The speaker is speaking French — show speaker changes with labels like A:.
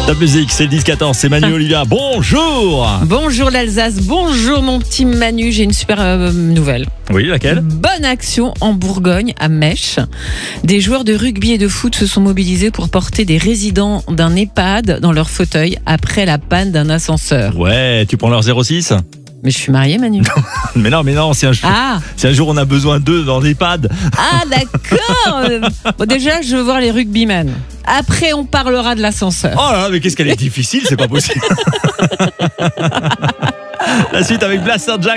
A: Top musique, c'est le 10-14, c'est Manu Olivia. Bonjour.
B: Bonjour l'Alsace, bonjour mon petit Manu, j'ai une super nouvelle.
A: Oui, laquelle?
B: Bonne action en Bourgogne, à Mèche. Des joueurs de rugby et de foot se sont mobilisés pour porter des résidents d'un EHPAD dans leur fauteuil après la panne d'un ascenseur.
A: Ouais, tu prends leur 06?
B: Mais je suis mariée, Manu.
A: mais non, c'est un jour.
B: Ah,
A: Si un jour on a besoin d'eux dans l'EHPAD.
B: ah d'accord. Bon, déjà, je veux voir les rugbymen. Après, on parlera de l'ascenseur.
A: Oh là là, mais qu'est-ce qu'elle est difficile, c'est pas possible. La suite avec Blaster Jack.